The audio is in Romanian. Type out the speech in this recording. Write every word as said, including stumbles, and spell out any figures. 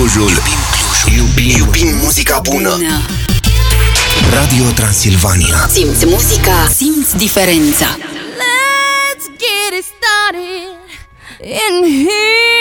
Clujul. Iubim Clujul. Iubim, iubim muzica bună. bună. Radio Transilvania. Simți muzica, simți diferența. Let's get it started in here.